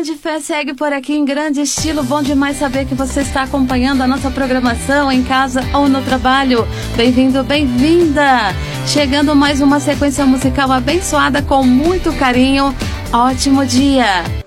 de Fé segue por aqui em grande estilo. Bom demais saber que você está acompanhando a nossa programação em casa ou no trabalho. Bem-vindo, bem-vinda! Chegando mais uma sequência musical abençoada com muito carinho. Ótimo dia!